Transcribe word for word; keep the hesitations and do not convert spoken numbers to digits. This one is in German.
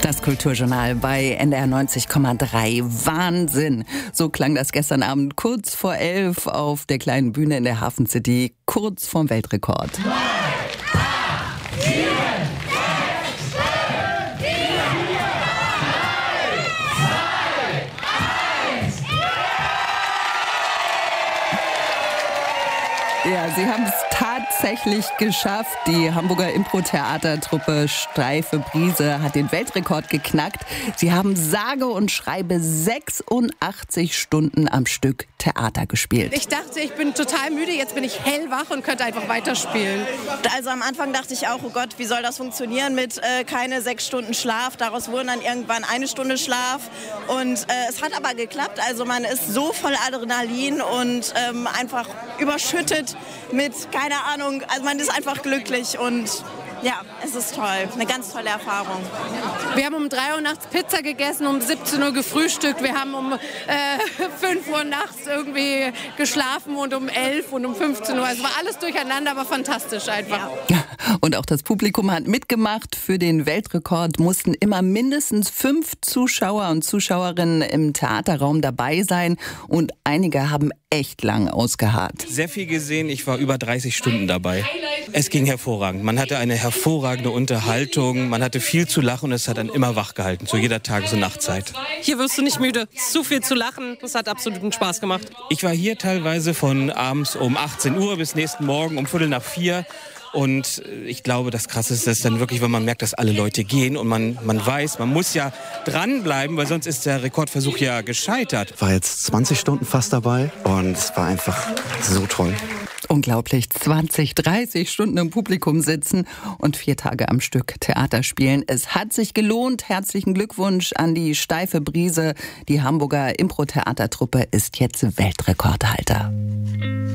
Das Kulturjournal bei N D R neunzig Komma drei. Wahnsinn! So klang das gestern Abend kurz vor elf auf der kleinen Bühne in der Hafen City, kurz vorm Weltrekord. Ja, sie haben es tatsächlich geschafft. Die Hamburger Impro-Theatertruppe Steife Brise hat den Weltrekord geknackt. Sie haben sage und schreibe sechsundachtzig Stunden am Stück Theater gespielt. Ich dachte, ich bin total müde, jetzt bin ich hellwach und könnte einfach weiterspielen. Also am Anfang dachte ich auch, oh Gott, wie soll das funktionieren mit äh, keine sechs Stunden Schlaf? Daraus wurden dann irgendwann eine Stunde Schlaf. Und äh, es hat aber geklappt. Also man ist so voll Adrenalin und ähm, einfach überschüttet mit, keine Ahnung, also man ist einfach glücklich und ja, es ist toll, eine ganz tolle Erfahrung. Wir haben um drei Uhr nachts Pizza gegessen, um siebzehn Uhr gefrühstückt, wir haben um äh, fünf Uhr nachts irgendwie geschlafen und um elf und um fünfzehn Uhr. Es war alles durcheinander, aber fantastisch einfach. Ja, und auch das Publikum hat mitgemacht. Für den Weltrekord mussten immer mindestens fünf Zuschauer und Zuschauerinnen im Theaterraum dabei sein und einige haben echt lang ausgeharrt. Sehr viel gesehen, ich war über dreißig Stunden dabei. Es ging hervorragend. Man hatte eine hervorragende Unterhaltung, man hatte viel zu lachen und es hat dann immer wach gehalten, zu jeder Tages- und Nachtzeit. Hier wirst du nicht müde, zu viel zu lachen, das hat absoluten Spaß gemacht. Ich war hier teilweise von abends um achtzehn Uhr bis nächsten Morgen um Viertel nach vier. Und ich glaube, das Krasseste ist dann wirklich, wenn man merkt, dass alle Leute gehen und man, man weiß, man muss ja dranbleiben, weil sonst ist der Rekordversuch ja gescheitert. Ich war jetzt zwanzig Stunden fast dabei und es war einfach so toll. Unglaublich, zwanzig, dreißig Stunden im Publikum sitzen und vier Tage am Stück Theater spielen. Es hat sich gelohnt. Herzlichen Glückwunsch an die Steife Brise. Die Hamburger Impro-Theatertruppe ist jetzt Weltrekordhalter.